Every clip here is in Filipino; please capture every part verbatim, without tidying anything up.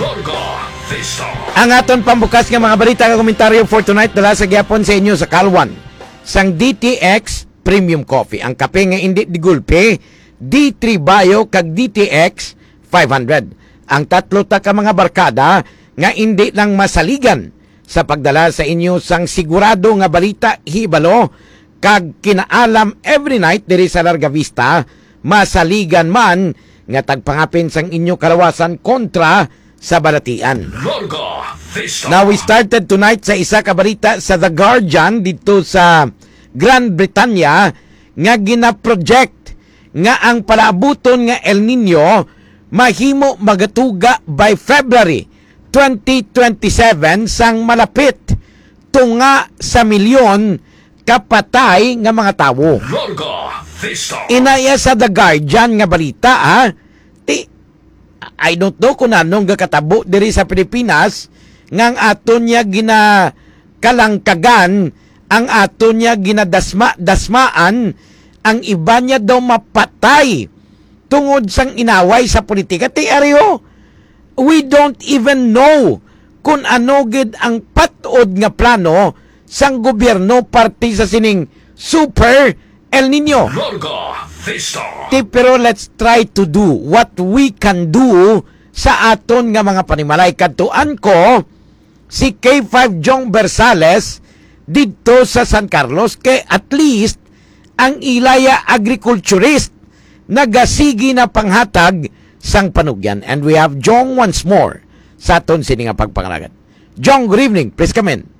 Ang aton pambukas nga mga balita nga komentaryo for tonight dala sa gyapon sa inyo sa Kalwan sang D T X Premium Coffee. Ang kape nga hindi digulpe, D three Bio kag D T X five hundred. Ang tatlo ta ka mga barkada nga hindi lang masaligan sa pagdala sa inyo sang sigurado nga balita hibalo kag kinaalam every night diri sa Larga Vista, masaligan man nga tagpangapin sang inyo kalawasan kontra sa balatian. Now we started tonight sa isa ka balita sa The Guardian dito sa Grand Britannia nga gina-project nga ang palaabuton nga El Nino mahimo magatuga by February twenty twenty-seven sang malapit tunga sa milyon kapatay nga mga tawo. Inaya sa The Guardian nga balita ha. Ti I don't know kung anong gakatabo diri sa Pilipinas ngang aton niya gina kalangkagan, ang aton niya ginadasma dasmaan, ang iba niya daw mapatay tungod sang inaway sa politika. Ti ariyo, we don't even know kung ano gid ang patod nga plano sang gobyerno parte sa sining Super El Nino. Ti, pero let's try to do what we can do sa aton nga mga panimalay. Kadtuan ko si K five Jong Bersales dito sa San Carlos kay at least ang ilaya agriculturist nagasigi na panghatag sang panugyan. And we have Jong once more sa aton sini nga pagpangalagan. Jong, good evening. Please come in.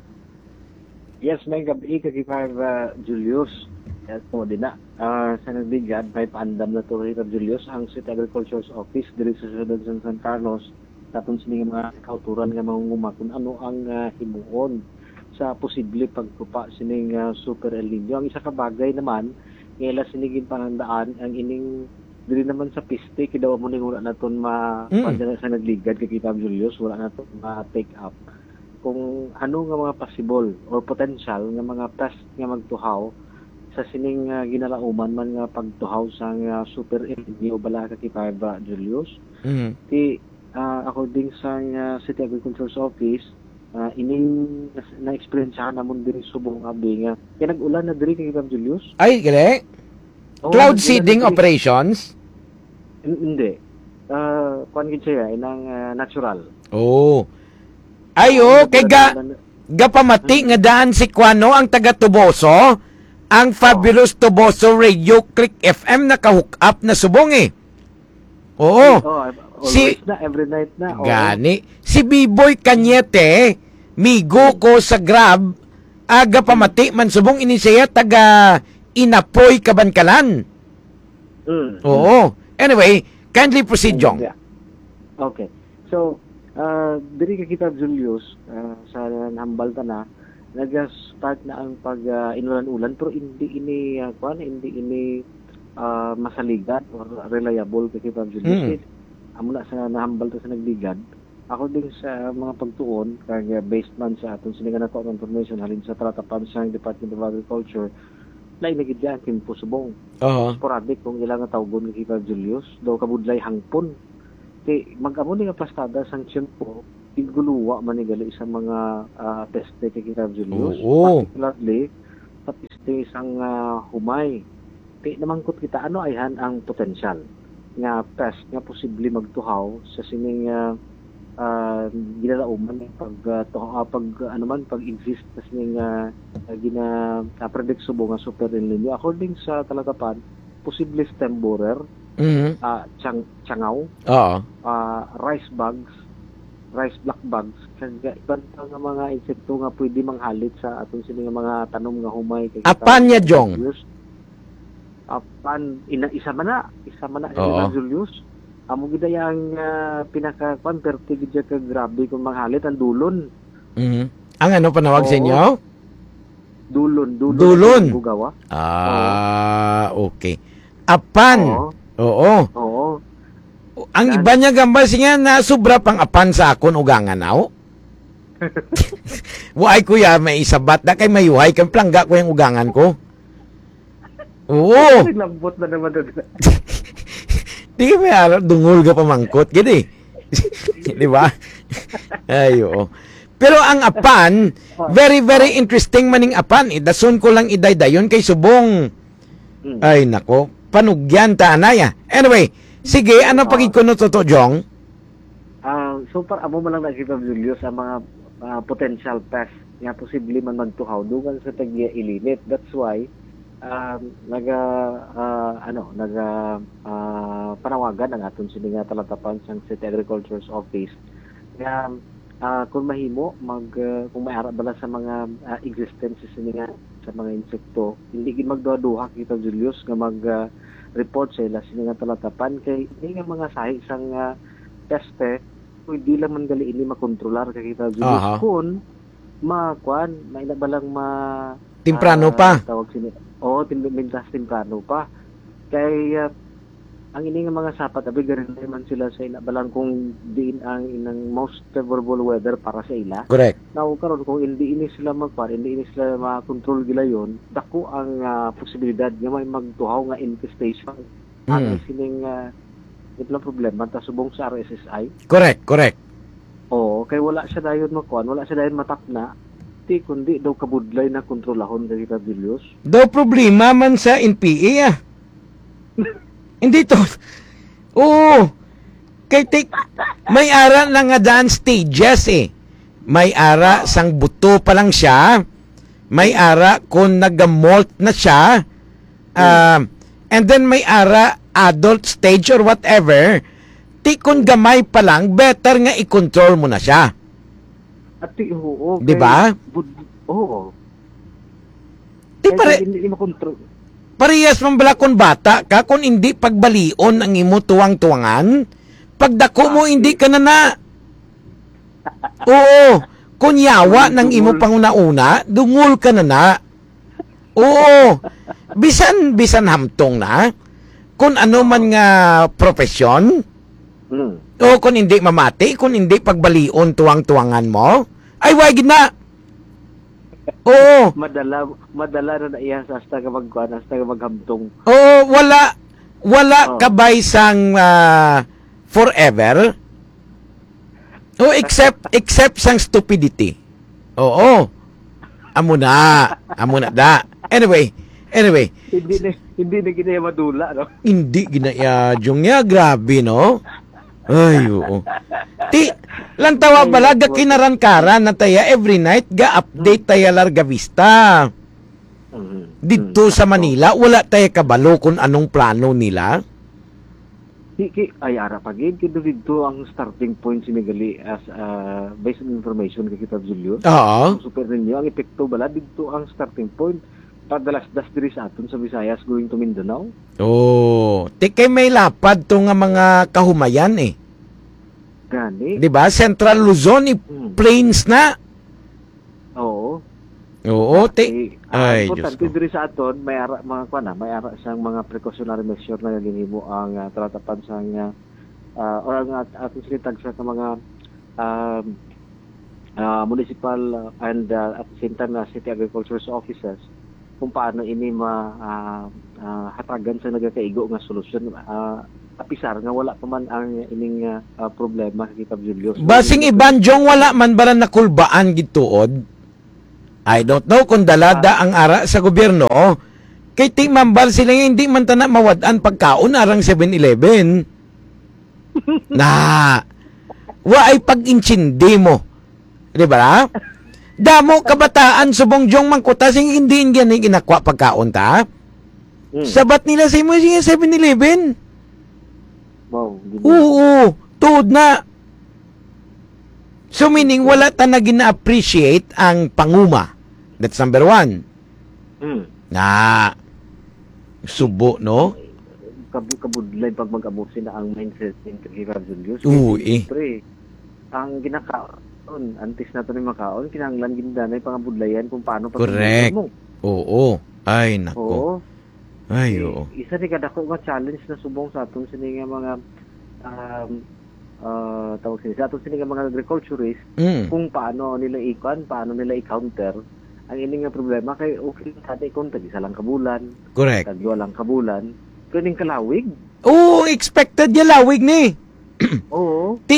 Yes, may gabi kay five uh, Julius. Yes, mo din na. Uh, sa nagbigad, may paandam na to kay Julius ang City Agriculture's Office diri sa Ciudad San San Carlos. Tapos sini mga kauturan nga mangunguma kung ano ang uh, himuon sa posible pagtupa sining uh, Super El Nino. Ang isa ka bagay naman, ngayon sinigin panandaan ang ining diri naman sa piste kidaw mo ning wala naton ma mm. sa nagligad kay Five Julius, wala naton ma take up kung ano nga mga possible or potential nga mga pest nga magtuhaw sa sining uh, ginalauman man nga pagtuhaw sa uh, Super El Nino bala ka kay Five Julius. Mm-hmm. Ti uh, according sa uh, City Agriculture's Office, uh, ining na-experience na namon diri subong abi nga kay nag-ulan na diri kay Five Julius. Ay, gali? Oh, cloud seeding operations? Hindi. Uh, kuan gid siya inang uh, natural. Oh. Ayo, kay ga, ga pamati nga daan si Kuano ang taga Tuboso, ang Fabulous Tuboso Radio Click F M naka-hook up na subong eh. Oo. Oh, si na, every night na. Oh. Gani. Si B-Boy Cañete, migo ko sa Grab, aga pamati man subong ini siya taga Inapoy Kabankalan. Mm. Oo. Anyway, kindly proceed, Jong. Okay. So, Uh, diri ka kita Julius uh, sa Nambal ta na nag-start na ang pag-inulan-ulan uh, pero hindi ini uh, kuan hindi ini uh, masaligan or reliable kay kita Julius. Mm. Amo na sa nahambal ta sa nagligad. Ako din sa mga pagtuon kag uh, based man sa aton siningan nato ang information halin sa tratapan sa Department of Agriculture lain na gid yan kimpo subong. Uh-huh. Sporadic kung ilang tawgon kay kita Julius daw kabudlay hangpon. Kay mag-amo ni nga pastada sang tiyempo iguluwa man ni gali sa mga uh, peste kay kita Julius. Oo. Particularly sa peste isang uh, humay. Kay namangkot kita ano ayhan ang potential nga pest nga posible magtuhaw sa sining uh, uh, ginalauman pag uh, tuhaw, pag ano man pag exist sa sining uh, gina uh, predict subo nga Super El Nino according sa talakapan posible stem borer. Mm-hmm. Uh, chang changaw, Oo. Uh, rice bugs, rice black bugs, kaya ibang nga mga insekto nga pwede manghalit sa atong sining mga tanom nga humay. Apan niya, Jong? Apan, ina, isa man na, isa man na, Oo. Julius. Amo gid yang uh, pinaka-kwan, perti gid ka grabe kung manghalit, ang dulon. Mm-hmm. Ang ano panawag sa inyo? Dulon, dulon. Dulon? Bugawa. Ah, Oo. Okay. Apan? Oo. Oo. Oo. Ang yan. Iba niya gambal siya na sobra pang apan sa akon ugangan ako. Why kuya, may isabat na kay mayuhay kang plangga ko yung ugangan ko. Oo. Lambot na naman doon. Di ka may alam, dungol ka pamangkot. Gini. Di ba? Ay, oo. Pero ang apan, very, very interesting maning apan. Idason ko lang idaydayon kay subong. Mm. Ay, nako. Panugyan ta, anaya. Anyway, sige, ano pagikuno to to, Jong? Ah, so par amo man lang nakita Julius ang mga ah, potential pests nga posible man magtuhaw dugang sa tagya ilinit. That's why um, naga ah, ano naga ah, panawagan ang aton sini nga talatapan sa City Agriculture's Office nga ah, kung mahimo mag ah, kung may ara bala sa mga ah, existences sini nga sa mga insekto hindi gid magduha-duha kita Julius nga mag ah, report sa ila sini nga talatapan kay ini nga mga sahi sang uh, peste hindi lang man gali ini makontrolar kay kita Julius Aha. kun makuan may na balang ma Timprano ah, pa. tawag sini oh timmintas timprano pa kay ah, ang ini nga mga sapat abi garin man sila sa ina balang kung diin ang inang most favorable weather para sa ila. Correct. Now karon kung hindi ini sila magkuan hindi ini sila ma-control gila yon dako ang ah, posibilidad nga may magtuhaw nga infestation Mm. ang sining uh, ito lang problema ta subong sa R S S I. Correct, correct. Oo, kay wala siya dayon makuan, wala siya dayon matapna. Ti kundi daw kabudlay na kontrolahon kay kita Julius. Daw problema man sa N P A ah. Hindi to. Oo. Kay tik may ara na nga daan stages eh. May ara sang buto pa lang siya. May ara kung nag-molt na siya. Um, and then may ara adult stage or whatever. Ti kung gamay pa lang, better nga i-control mo na siya. At ti oo, Di ba? bud- Oo. Ti Kay pare, hindi hindi makontrol. parehas man bala kung bata ka, kung hindi pagbalion ang imo tuwang-tuwangan, pagdako mo hindi ka na na. Oo, kung yawa ng imo panguna-una, dungol ka na na. Oo, bisan, bisan hamtong na. Kung ano man nga profesyon, Hmm. o kung hindi mamati, kung hindi pagbalion tuwang-tuwangan mo, ay wag na. Oo, Madala madala na naiya sa hasta ka magkuan, hasta ka maghamtong. oo, wala, wala Oh. kabay sang ah, forever. Oh, except, except sang stupidity. Oo. Amo na, amo na da. Anyway, anyway, Hindi na hindi na kinaya madula, no? hindi ginaya jung ya, grabe no. Ay, oo. Ti, lantawa bala, ga kinaran-karan na taya every night, ga update taya larga vista. Mhm. Dito sa Manila, wala tayo kabalo kung anong plano nila. Ki, ki, ay ara pagid kito dito ang starting point sinigali as uh, based on information kay kita Julio. Oo. Super ninyo ang epekto bala dito ang starting point padalas-das diri sa aton sa Visayas going to Mindanao. Oh, ti kay may lapad to nga mga kahumayan eh. Gani. 'Di ba? Central Luzon i Hmm. plains na. Oo. Oo, ti. Eh, ang Ay, importante Diyos ko. diri sa aton may ara mga kuan na, may ara sang mga precautionary measure na ginhimo ang uh, tratapan sang uh, or ang at aton sinitag sa mga um, uh, municipal uh, and uh, at the same time na city agriculture's offices kung paano ini ma uh, uh, hatagan sa nagakaigo nga solusyon uh, apisar nga wala pa man ang ining uh, uh, problema kita Julio. So, Basing ibanjong wala man bara nakulbaan gituod. I don't know kung dalada ang ara sa gobyerno. Kay ti mambal sila nga hindi man tana mawad-an pagkaon arang seven eleven. Na wa ay pag-inchindi mo. Di ba? Damo kabataan subong jong mangkuta sing hindi gani ginakwa pagkaon ta. hmm. Sabat nila sa imo siya seven eleven. Wow, di ba? Oo, tuod na. So meaning wala ta na gina-appreciate ang panguma. That's number one. Hmm. Na subo, no? Kabu kabudlay pag mag-abusin na ang mindset ni Kira Julius. Oo, eh. Siyempre, ang ginakaon, antes na ito ni makaon, kinahanglan gindanay pangabudlayan kung paano Correct. mo. Oo. Ay, nako. Oo. Ay, Eh, oo. Isa ni kadako nga challenge na subong sa atong sini nga mga um, uh, tawag sini sa atong sini nga mga agriculturist Mm. kung paano nila ikon, paano nila i-counter ang ini nga problema kay okay sa atin kung tag isa lang kabulan, Correct. tag dua lang kabulan, kaning kalawig. Oo, expected ya lawig ni. Oo. Ti,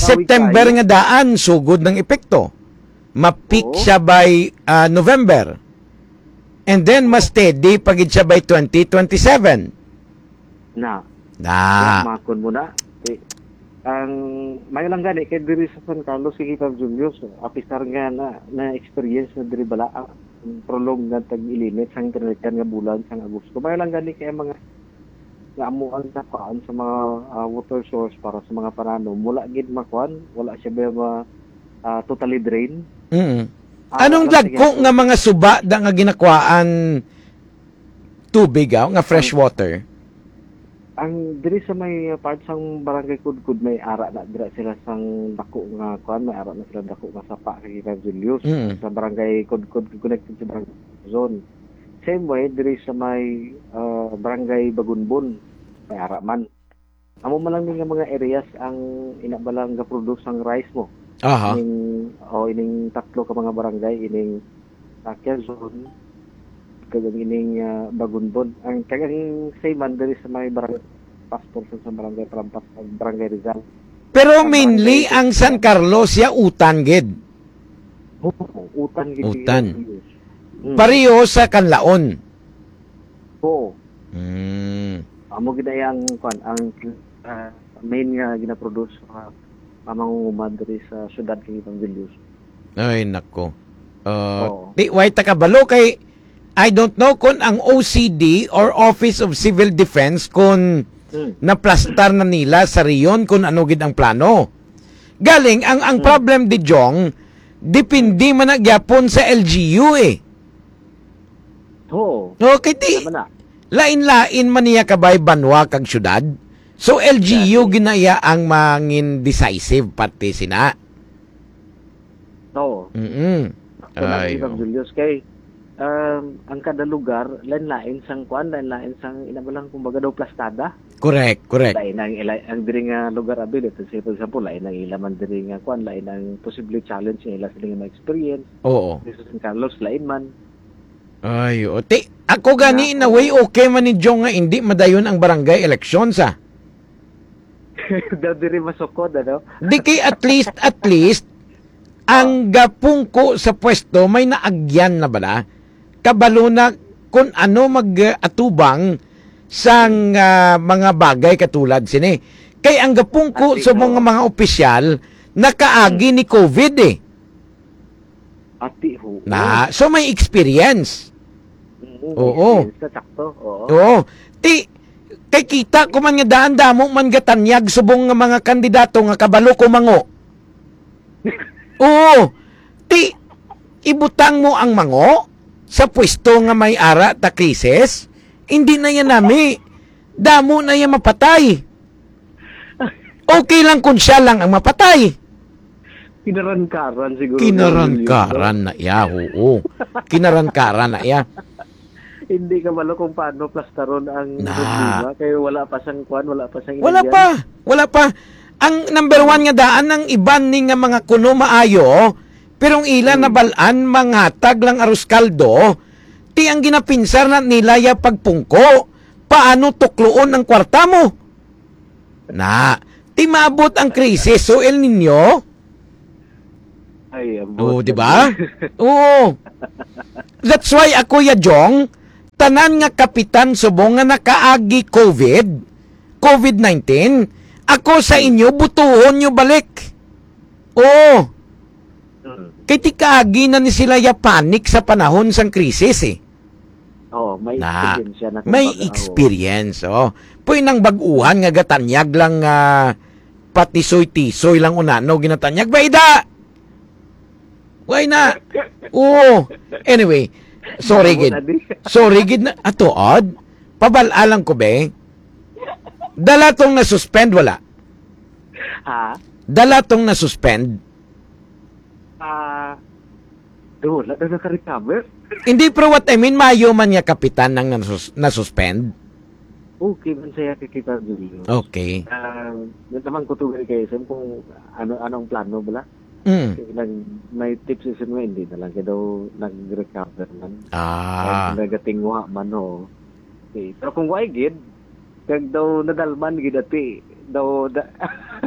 September nga daan, sugod ng epekto. Ma-peak Oo. siya by ah, November. And then, mas steady pagid siya by twenty twenty-seven. Na. Na. Makon mo na. Eh, ang may lang gani kay diri sa San Carlos kay Pab Julius apisar nga na na experience na diri bala ang prolong nga tag-ilimit sang internetan nga bulan sang Agosto. May lang gani kay mga nga amuan sa paan sa mga ah, water source para sa mga panano mula gid makuan wala siya ba ma, ah, totally drain. Mm. Ah, Anong wala dagko siya- nga mga suba da nga ginakwaan tubig ah, nga fresh water? Ang diri sa may part sang barangay Kudkud may ara na dira sila sang dako nga kuan may ara na sila dako nga sapa kay Pab Julius Mm. sa barangay Kudkud connected sa barangay zone. Same way diri sa may ah, barangay Bagunbon may ara man. Amo man lang nga mga areas ang inabalang ga produce ang rice mo. Aha. Ining o ining tatlo ka mga barangay ining uh, Quezon kagang ining ah, Bagunbon. Ang kagang same man diri sa may barangay pastor sa barangay Trampas barangay Rizal. Pero mainly ang San Carlos ya utan gid. Oh, utan gid. Utan. Mm. Pareho sa Kanlaon. Oo. Mm. Amo gid ay ang kuan ang ah, main nga gina-produce sa pamangungumad diri sa syudad kay Pang Julius. Ay nako. Uh, Oo. di why ta kabalo kay I don't know kung ang O C D or Office of Civil Defense kung Mm. naplastar na nila sa riyon kung ano gid ang plano. Galing ang ang problem di Jong depende man na gyapon sa L G U eh. Oo. Okay di. Tama na. Lain-lain man niya kabay banwa kag syudad. So L G U ginaya ang mangin decisive pati sina. Oo. Mm. So, Ay. Ay, Pang Julius kay um, ang kada lugar lain-lain sang kuan lain-lain sang inabalang kumbaga daw plastada. Correct, correct. Lain ang ila, ang diri nga lugar abi dito say for example lain ang ilaman diri nga kuan lain ang possibly challenge nga ila sila nga experience. Oo. Dito sa San Carlos lain man. Ay, o. Ti, ako gani na way okay man ni Jong nga hindi madayon ang barangay elections ah. Daw diri masukod ano. Di kay at least, at least, ang gapungko sa pwesto may naagyan na bala. Kabalo na kung ano mag-atubang sang ah, mga bagay katulad sini. Kay ang gapungko sa mga mga opisyal nakaagi ni COVID eh. Ati ho. Na, so may experience. Mm, Oo. Sa sakto. Oo. Oo. Ti, kay kita ko man nga daan damo man gatanyag subong nga mga kandidato nga kabalo ko mango. Oo. Ti, ibutang mo ang mango sa pwesto nga may ara ta krisis, hindi na yan nami. Damo na yan mapatay. Okay lang kung siya lang ang mapatay. Kinarangkaran siguro. Kinarangkaran na iya, oo. Kinarangkaran na iya. Hindi ka malo kung paano plastaron ang Na. problema kaya wala pa sang kwan, wala pa sang Wala inigyan. pa. Wala pa. Ang number one nga daan ng iban ni nga mga kuno maayo, pero ang ilan na balaan mangatag lang arus kaldo, ti ang ginapinsar na nila ya pagpungko, paano tukloon ang kwarta mo? Na, ti maabot ang krisis, so El Nino, Ay, oo, abot. di ba? Oo. That's why ako ya Jong, tanan nga kapitan subong nga nakaagi COVID, COVID nineteen, ako sa inyo, butuhon nyo balik. Oo. Mm. Kay ti kaagi na ni sila ya panik sa panahon sang krisis eh. Oo, may Na, experience siya na. may kumbaga, oo. experience, oh. Puy nang baguhan nga gatanyag lang uh, patisoy-tisoy lang unano ginatanyag. Baida! Why na? Oo. Anyway, sorry gid. Sorry gid na ato odd. Pabalalang ko be. Dala tong na-suspend wala. Ha? Dala tong na-suspend. Ah, uh, wala na naka-recover. Hindi pero what I mean, mayo man nga kapitan nang nasus- na-suspend. Okay, man saya kikita Julio. Okay. Ah, uh, naman ko tuloy kayo sa kung ano anong plano bala. Mm. Nag, may tips isin mo, hindi na lang kaya daw nag-recover man. Ah. Ay, nagatingwa man o. Okay. Pero kung why gid, kag daw nadalman gid ati, daw da,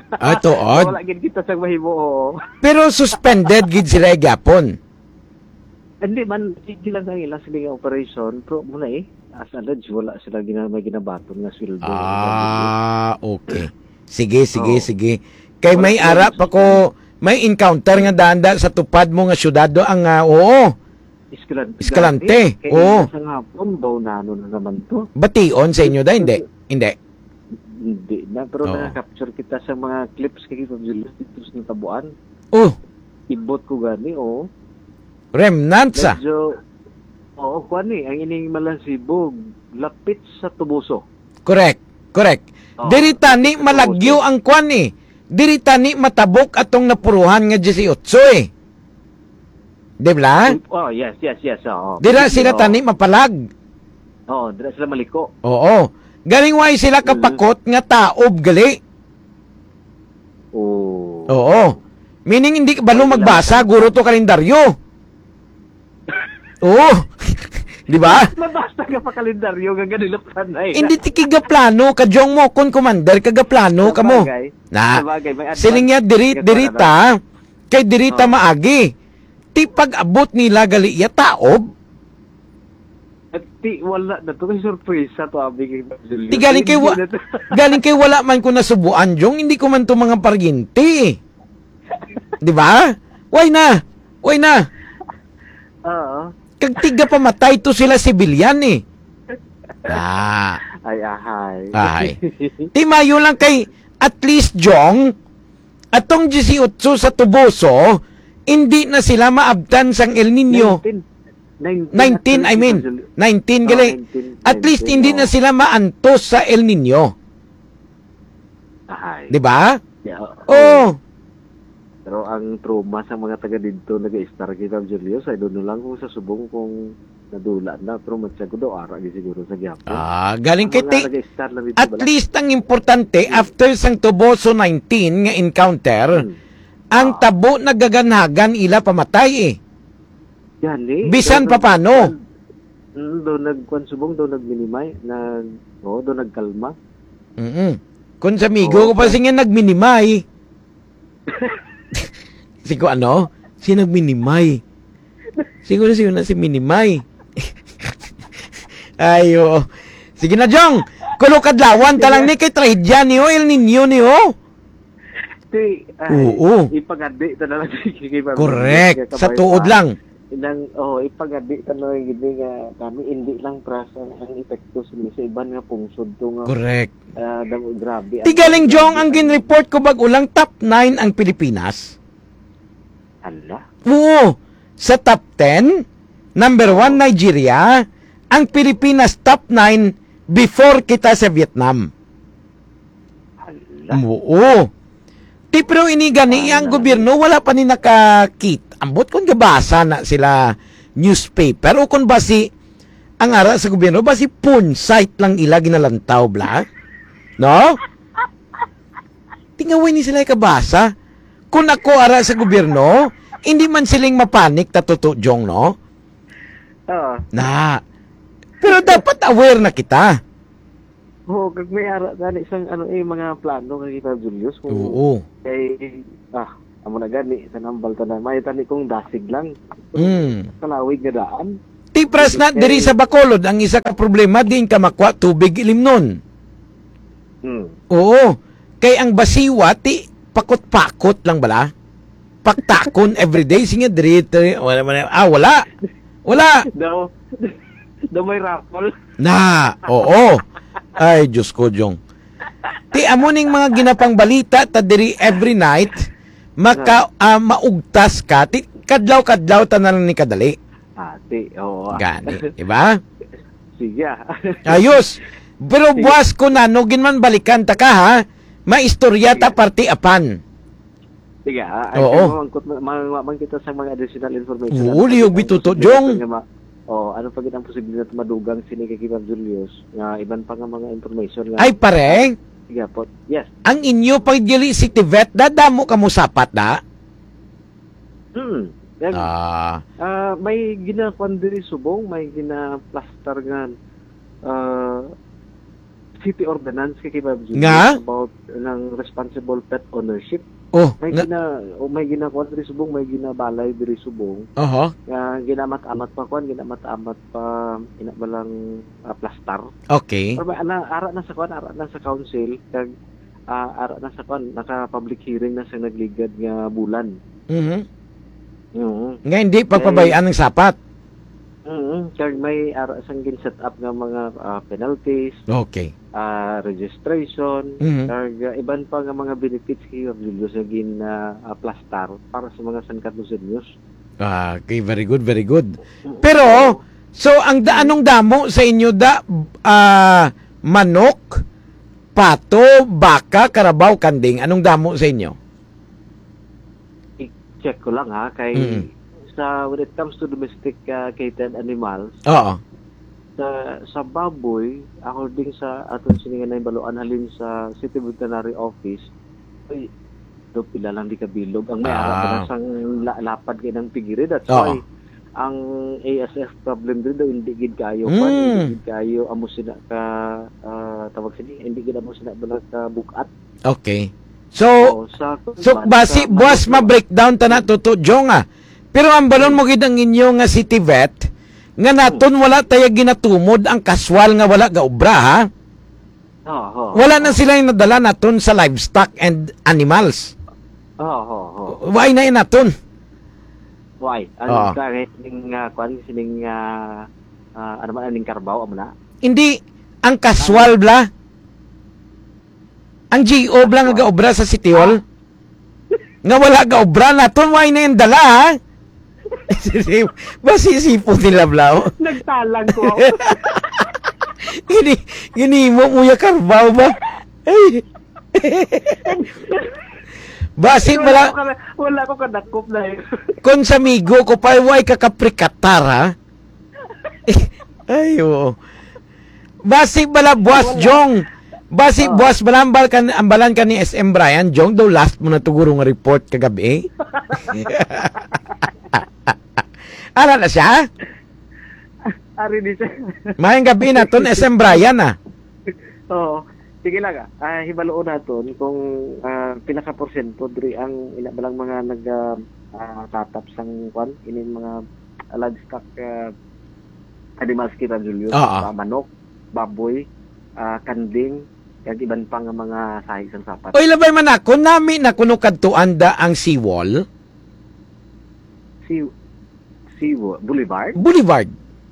Ah, tuod. Wala gid kita sa mahimo. Oo. Pero suspended gid sila gapon. Hindi man, hindi lang ang ilang sila operation, pero muna eh, as alleged, wala sila gina, may ginabaton nga sweldo. Ah, okay. Sige, sige, Oo. sige. Kay may ara pa ko, may encounter nga danda sa tupad mo nga syudado ang uh, oo, Escalante. Escalante, Kaya oo. sa hapon, daw na ano na naman to. bation sa inyo da hindi. Hindi. Hindi na, pero Oo. na-capture kita sa mga clips kay Kipag Julius dito sa tabuan. Oh, Ibot ko gani, oo. remnants ah. Medyo, oo, kuan eh, ang ining malansibog, lapit sa tubuso. Correct. Correct. Oo. Diri tani malagyo ang kwan eh. Diri tani matabok atong napuruhan nga eighteen eh. Di ba? Oh, yes, yes, yes, oo. Dira sila Oo. tani mapalag. Oo, dira sila maliko. Oo. Galing way sila kapakot nga taob gali. Oo. Oo. Meaning hindi ka balo magbasa, guro to kalendaryo. Oo. Di ba? Mabasta ka pa kalendaryo, gaganilaptan na eh. Hindi ti kigaplano, kadyong mo, kun commander, kagaplano ka mo. Sabagay. Na, Sabagay, may advance. siling niya dirit, dirita, kay dirita Oh. maagi. Ti pag-abot nila gali ya taob, At ti, wala na to. May surpresa to, abi kay Julius. ti galing kay, wa, Hindi na to. galing kay wala man ko nasubuan, jong, hindi ko man to mga parginti. Di ba? Why na? Why na? Oo. Kag tiga pamatay to sila sibilyan eh. Ah. Ay, ahay. Ahay. Ti mayo lang kay at least jong atong eighteen sa Tuboso hindi na sila maabtan sang El Nino. nineteen. nineteen I mean. nineteen gali. Oh, nineteen, At least nineteen, hindi oh. na sila maantos sa El Nino. Ahay. Di ba? Yeah, Oh. Pero ang trauma sa mga taga dito nag-star kay Cab Julius ay doon lang kung sa subong kung nadula na pero magsyago daw ara di siguro sa gyapon. Ah, galing Ang kay mga ti nag-star na dito at bala. least ang importante after sang Tuboso nineteen nga encounter Hmm. ang tabo nagaganhagan ila pamatay eh. Yan eh. Bisan Daw pa paano? Mm, doon nagkuan subong, doon nagminimay, nag, oh, doon nagkalma. Mm. Kung sa migo Oo, ko pa sige nagminimay. Sigo ano? Si nagminimay. Siguro siguro na si minimay. Ayo. Sige na, Jong. Kulo kadlawan talang ni kay trahedya ni o El Nino ni o. Ti, ay, Oo. ipagadi ta na lang kay Pablo. Correct. Kaya Sa kabay tuod pa. lang. Inang, oh, ipagadi ta na lang gid nga kami hindi lang prasa ang epekto sa sa iban nga pungsod to nga. Correct. ah, damo grabe. Ti galing Jong ang gin-report ko bag ulang top nine ang Pilipinas. Ala. Oo. Sa top ten, number one Nigeria, ang Pilipinas top nine before kita sa Vietnam. Ala. Oo. Ti pero ini gani ang gobyerno wala pa ni nakakit. Ambot kung gabasa na sila newspaper o kung basi ang ara sa gobyerno basi pun site lang ila ginalantaw bla. No? Tingawin ni sila kabasa. Kung ako ara sa gobyerno, hindi man siling mapanik tatuto jong no? Oo. Na. Pero dapat aware na kita. Oo, kag may ara gani isang ano eh mga plano kay Pab Julius kung Oo. kay ah amo na gani sa nambal tanan may tani kong dasig lang. Mm. Kalawig nga daan. Tipras na diri sa Bacolod ang isa ka problema din ka makwa tubig ilimnon. Hmm. Oo. Kay ang basiwa ti pakot-pakot lang bala. Paktakon everyday singa diri diri- wala man ah wala. Wala. Daw daw may raffle. Na, oo. Ay Diyos ko jong. Ti amo ning mga ginapang balita ta diri every night maka ah, maugtas ka ti kadlaw-kadlaw ta na lang ni kadali. Ate, oo. ah. Gani, di ba? Sige. ah. Ayos. Pero buwas ko na, no, ginman balikan ta ka, ha? Maistorya ta parti apan. Sige. ah. Ay, Oo. kaya mangkot ma- man kita sa mga additional information. Oo, liyog bituto, Jong. Oh, ano pa ang posibilidad madugang sini kay Kibang Julius nga iban pa nga mga information nga. Ay, pare, Sige po. Yes. ang inyo pagdili si Tivet, dadamo ka mo sapat na? Hmm. Yan, Ah, ah, may ginakuan diri subong, may gina-plaster nga ah city ordinance kay Kibav Julius Nga? about ng responsible pet ownership. Oh, May nga, gina o may ginakuan diri subong, may ginabalay diri subong. oho. Nga ginamat-amat pa kuan, ginamat-amat pa ina balang uh, plastar. Okay. Or may ana ara na sa kuan, ara na sa council kag ah, ara na sa kuan, naka public hearing na sa nagligad nga bulan. Mhm. Oo. Nga hindi pagpabayaan ng sapat. Mm, kag may ara sang gin set up nga mga ah, penalties, Okay. ah, registration, Mhm. kag ah, iban pa nga mga benefits kay Julius nga gin ah, ah, plastar para sa mga sangkatong seniors. Ah, okay, very good, very good. Pero, so ang da anong damo sa inyo da ah, manok, pato, baka, karabaw, kanding, anong damo sa inyo? I-check ko lang ha kay Mm. sa when it comes to domestic uh, catered animals, Oo. sa sa baboy, according sa aton siningan na baluan halin sa City Veterinary Office, ay do pila lang di kabilog ang may Ah. ara na sang la- lapad kay ng pigiri. That's Oo. why ang A S F problem din daw hindi gid kayo pa, Mm. hindi gid kayo amo sina ka ah, tawag sini, hindi gid amo sina bala ka bukat. Okay. So, Oo, sa so basi sa buwas manok- ma-breakdown ta na tuto jong ah. Pero ang balon mo gid ang inyo nga city vet nga naton wala tayo ginatumod ang kaswal nga wala ga obra ha. Oo, oo, Wala na sila yung nadala naton sa livestock and animals. Oo, oo, oo. Why na yun naton? Why? Oo. Ano ka ning uh, kwan sining uh, uh, ano man aning karbaw amo na? Hindi ang kaswal bla. Ang G O bla nga ga obra sa City Hall. Nga wala ga obra naton why na yung dala ha. Masisipo nila bla. oh. Nagtalang ko. Gini, gini mo muya karbaw ba? Ay. Basi wala, wala, ko ka- wala ko kadakop na eh. kon sa migo ko pa, way kakaprikatar ha? Ay, oo. Basi bala, buwas Jong. Basi, Oh. buwas bala, ambal kan, ambalan ka ni S M Brian, Jong, daw last mo na tuguro nga report kagabi. Ara na siya? Ari di siya. Mayang gabi na ton S M Brian ah. Oo. Sige lang ah. Ah, hibaloon naton kung ah, pila ka porsyento diri ang ina balang mga nag ah, ah, tatap sang kwan ini mga ah, livestock uh, animals kita Julius, Oo. ah, manok, baboy, ah, kanding, kag iban pa nga mga sahig sang sapat. Oy, labay man ako, nami na kuno kadtuan da ang seawall, Si si Boulevard? Boulevard.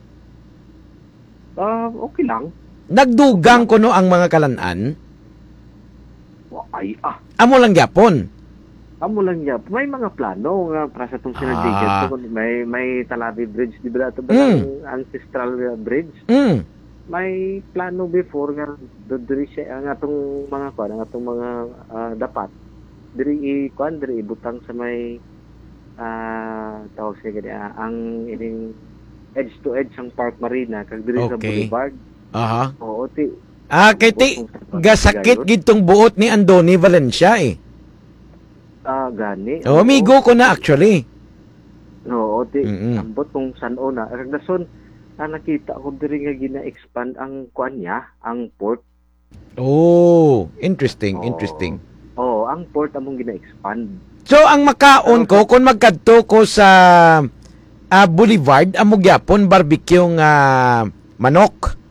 Ah, okay lang. Nagdugang kuno ang mga kalanan. Ay, ah. Amo lang gyapon. Amo lang niya. May mga plano nga para sa itong sinagdigan. Ah. So, may, may Talabi Bridge, di ba ito ba Mm. ang ancestral uh, bridge? Mm. May plano before nga diri siya ang atong mga kwan, ang atong mga ah, dapat. Diri i kwan, diri ibutang sa may ah tawag siya gani, ah, ang ining edge to edge ang Park Marina kag diri sa Okay. Boulevard. Aha. Oo, ti. Ah, kay ti gasakit gitong buot ni Andoni Valencia eh. Ah, gani. Oh, amigo ko na actually. Oo, ti. Mm-mm. Ambot kung saan-o na. Kag dason, ah, nakita ko diri nga gina-expand ang kuan niya, ang port. Oh, interesting, Oo. interesting. Oo, ang port among gina-expand. So ang makaon ko kung magkadto ko sa ah, Boulevard amo gyapon barbecue nga manok.